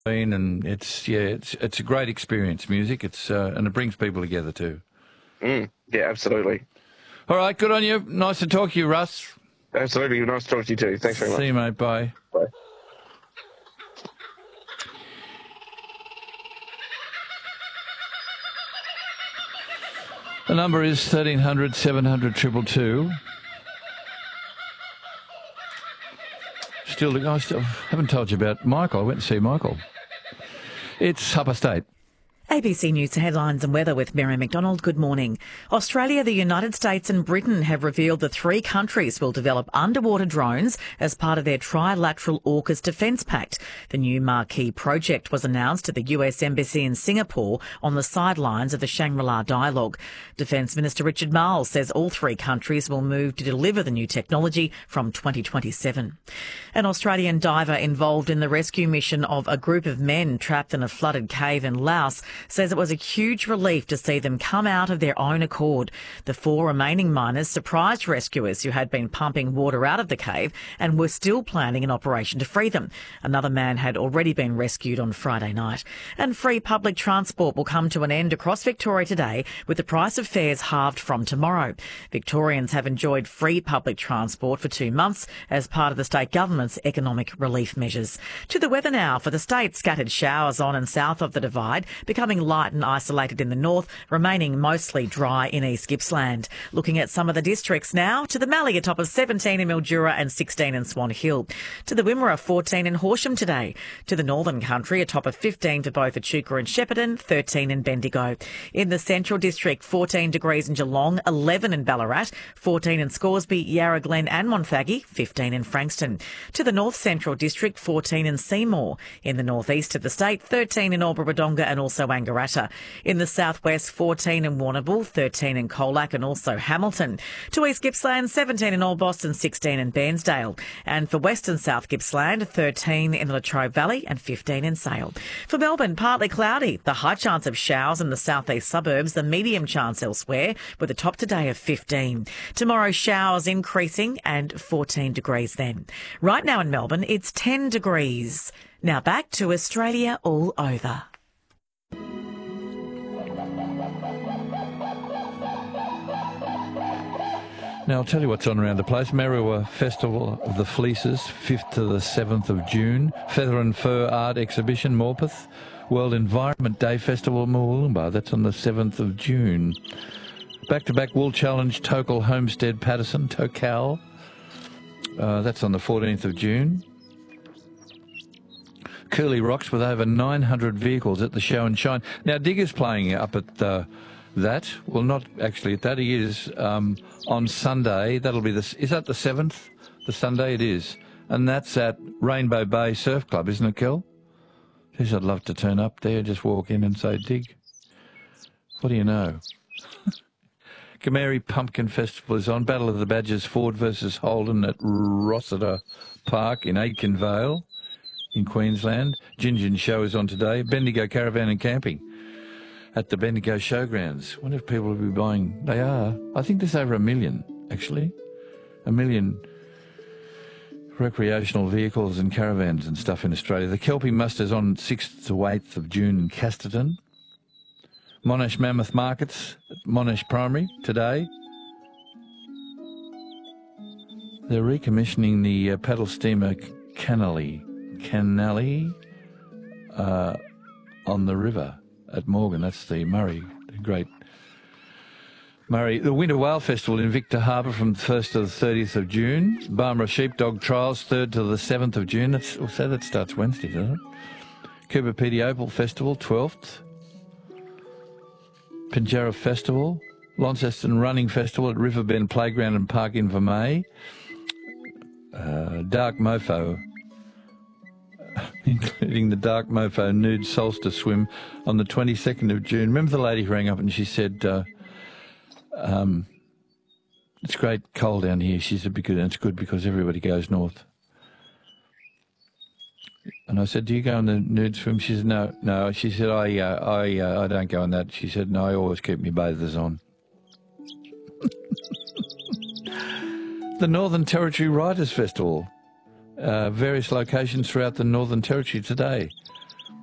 and it's a great experience. Music, and it brings people together too. Yeah, absolutely. All right, good on you. Nice to talk to you, Russ. Absolutely, nice to talk to you too. Thanks very much. See you, mate. Bye. Bye. The number is 1300 700 222. I still haven't told you about Michael. I went to see Michael. It's Upper State. ABC News headlines and weather with Mary McDonald. Good morning. Australia, the United States and Britain have revealed the three countries will develop underwater drones as part of their trilateral AUKUS defence pact. The new marquee project was announced at the US Embassy in Singapore on the sidelines of the Shangri-La dialogue. Defence Minister Richard Marles says all three countries will move to deliver the new technology from 2027. An Australian diver involved in the rescue mission of a group of men trapped in a flooded cave in Laos says it was a huge relief to see them come out of their own accord. The four remaining miners surprised rescuers who had been pumping water out of the cave and were still planning an operation to free them. Another man had already been rescued on Friday night. And free public transport will come to an end across Victoria today, with the price of fares halved from tomorrow. Victorians have enjoyed free public transport for 2 months as part of the state government's economic relief measures. To the weather now for the state. Scattered showers on and south of the Divide, becoming light and isolated in the north, remaining mostly dry in East Gippsland. Looking at some of the districts now. To the Mallee, a top of 17 in Mildura and 16 in Swan Hill. To the Wimmera, 14 in Horsham today. To the Northern Country, a top of 15 for both Echuca and Shepparton, 13 in Bendigo. In the Central District, 14 degrees in Geelong, 11 in Ballarat, 14 in Scoresby, Yarra Glen and Monthaggi, 15 in Frankston. To the North Central District, 14 in Seymour. In the northeast of the state, 13 in Albury-Wodonga and also Wangaratta. In the southwest, 14 in Warrnambool, 13 in Colac and also Hamilton. To East Gippsland, 17 in Allboston, 16 in Bairnsdale. And for Western South Gippsland, 13 in the Latrobe Valley and 15 in Sale. For Melbourne, partly cloudy. The high chance of showers in the southeast suburbs, the medium chance elsewhere, with a top today of 15. Tomorrow, showers increasing and 14 degrees then. Right now in Melbourne, it's 10 degrees. Now back to Australia all over. Now, I'll tell you what's on around the place. Merriwa Festival of the Fleeces, 5th to the 7th of June. Feather and Fur Art Exhibition, Morpeth. World Environment Day Festival, Mooloolaba. That's on the 7th of June. Back-to-back Wool Challenge, Tokal Homestead Patterson, Tokal. That's on the 14th of June. Curly Rocks with over 900 vehicles at the Show and Shine. Now, Digger's playing up at that. Well, not actually at that. He is on Sunday. That'll be is that the 7th? The Sunday it is. And that's at Rainbow Bay Surf Club, isn't it, Kel? Geez, I'd love to turn up there, just walk in and say, Dig. What do you know? Kamari Pumpkin Festival is on. Battle of the Badgers, Ford versus Holden at Rossiter Park in Aitken Vale in Queensland. Gingin Show is on today. Bendigo Caravan and Camping at the Bendigo Showgrounds. I wonder if people will be buying. They are. I think there's over 1 million, actually. 1 million recreational vehicles and caravans and stuff in Australia. The Kelpie Muster's on 6th to 8th of June in Casterton. Monash Mammoth Markets at Monash Primary today. They're recommissioning the paddle steamer Canally on the river at Morgan. That's the Murray, the great Murray. The Winter Whale Festival in Victor Harbour from the 1st to the 30th of June. Barmera Sheepdog Trials 3rd to the 7th of June. So that starts Wednesday, doesn't it? Cooper Pedy Opal Festival 12th. Pinjarra Festival. Launceston Running Festival at Riverbend Playground and Park in Vermey. Dark Mofo, including the Dark Mofo Nude Solstice Swim on the 22nd of June. Remember the lady who rang up and she said, it's great cold down here. She said, and it's good because everybody goes north. And I said, do you go on the nude swim? She said, no. She said, I don't go on that. She said, no, I always keep my bathers on. The Northern Territory Writers Festival. Various locations throughout the Northern Territory today.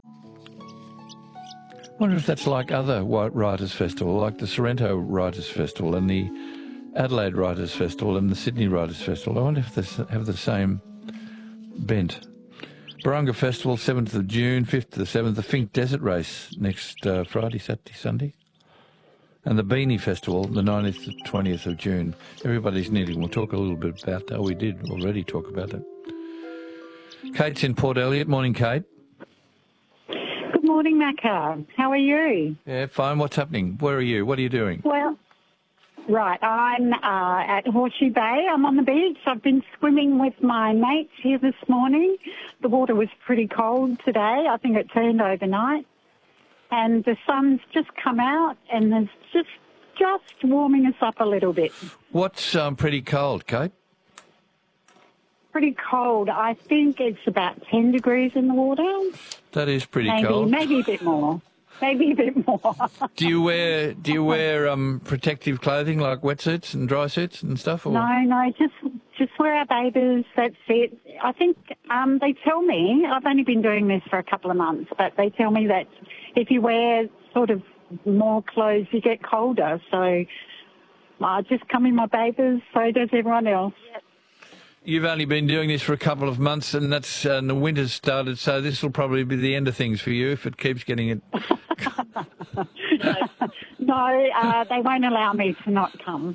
wonder if that's like other White Writers' Festival, like the Sorrento Writers' Festival and the Adelaide Writers' Festival and the Sydney Writers' Festival. I wonder if they have the same bent. Barunga Festival, 7th of June, 5th to the 7th. The Fink Desert Race next Friday, Saturday, Sunday. And the Beanie Festival, the 19th to 20th of June. Everybody's knitting. We'll talk a little bit about that. Oh, we did already talk about it. Kate's in Port Elliot. Morning, Kate. Good morning, Macca. How are you? Yeah, fine. What's happening? Where are you? What are you doing? Well, right, I'm at Horseshoe Bay. I'm on the beach. I've been swimming with my mates here this morning. The water was pretty cold today. I think it turned overnight. And the sun's just come out and it's just warming us up a little bit. What's pretty cold, Kate? Pretty cold. I think it's about 10 degrees in the water. That is pretty cold. Maybe a bit more. Maybe a bit more. Do you wear protective clothing like wetsuits and dry suits and stuff? Or? No, just wear our bathers. That's it. I think they tell me, I've only been doing this for a couple of months, but they tell me that if you wear sort of more clothes, you get colder. So I just come in my bathers, so does everyone else. You've only been doing this for a couple of months, and the winter's started, so this will probably be the end of things for you if it keeps getting it. No, they won't allow me to not come.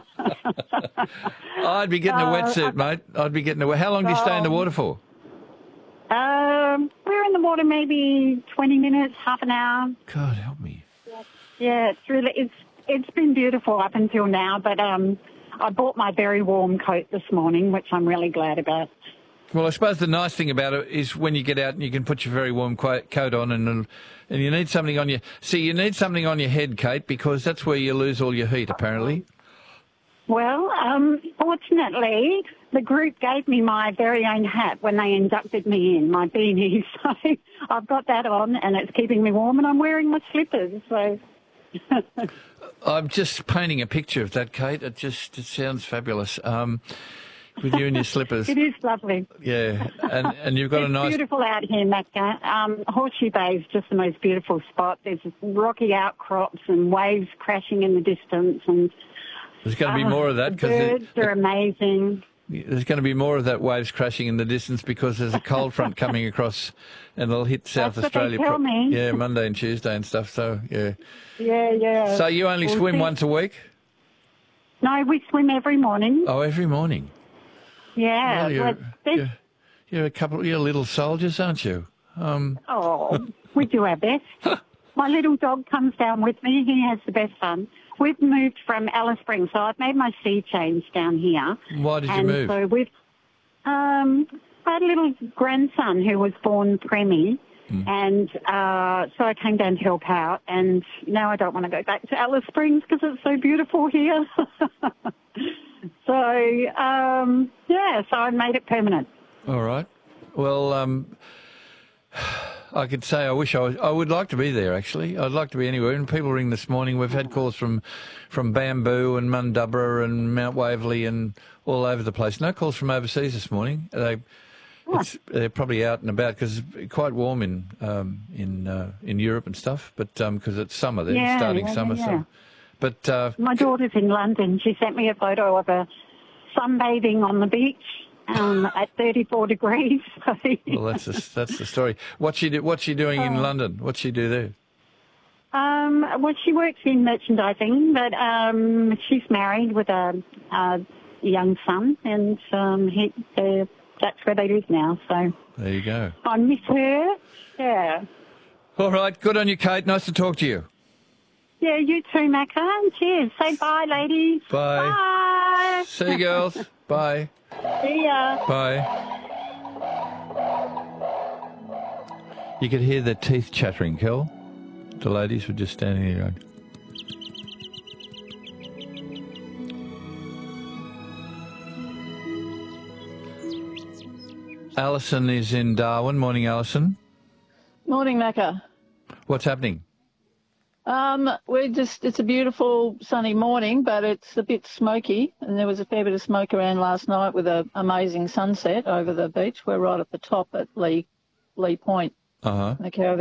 I'd be getting a wetsuit, mate. I'd be getting a. How long do you stay in the water for? We're in the water maybe 20 minutes, half an hour. God help me. Yeah, it's been beautiful up until now, but I bought my very warm coat this morning, which I'm really glad about. Well, I suppose the nice thing about it is when you get out and you can put your very warm coat on and you need something on your... See, you need something on your head, Kate, because that's where you lose all your heat, apparently. Well, fortunately, the group gave me my very own hat when they inducted me in, my beanie. So I've got that on and it's keeping me warm and I'm wearing my slippers, so... I'm just painting a picture of that, Kate. It sounds fabulous. With you and your slippers. It is lovely. Yeah, and you've got it's a nice... It's beautiful out here, Macca. Horseshoe Bay is just the most beautiful spot. There's rocky outcrops and waves crashing in the distance. And there's going to be more of that. The birds are amazing. There's going to be more of that waves crashing in the distance because there's a cold front coming across and it'll hit South Australia. What they tell me. Yeah, Monday and Tuesday and stuff, so yeah. Yeah. So you only swim once a week? No, we swim every morning. Oh, every morning? Yeah. Well, you're little soldiers, aren't you? We do our best. My little dog comes down with me. He has the best fun. We've moved from Alice Springs, so I've made my sea change down here. Why did you move? So we've I had a little grandson who was born preemie, and so I came down to help out, and now I don't want to go back to Alice Springs because it's so beautiful here. So I made it permanent. All right. Well, I could say I would like to be there, actually. I'd like to be anywhere. And people ring this morning. We've had calls from Bamboo and Mundubbera and Mount Waverley and all over the place. No calls from overseas this morning. They're probably out and about because it's quite warm in Europe and stuff, but because it's summer there, starting summer. Yeah. So. But my daughter's in London. She sent me a photo of her sunbathing on the beach at 34 degrees. Well, that's the story. What's she doing in London? What's she do there? Well, she works in merchandising, but she's married with a young son, and that's where they live now. So there you go. I miss her. Yeah. All right. Good on you, Kate. Nice to talk to you. Yeah, you too, Macca. Cheers. Say bye, ladies. Bye. Bye. See you, girls. Bye. See ya. Bye. You could hear their teeth chattering, Kel. The ladies were just standing there going... Alison is in Darwin. Morning, Alison. Morning, Macca. What's happening? It's a beautiful sunny morning, but it's a bit smoky, and there was a fair bit of smoke around last night with an amazing sunset over the beach. We're right at the top at Lee Point. Uh-huh. The caravan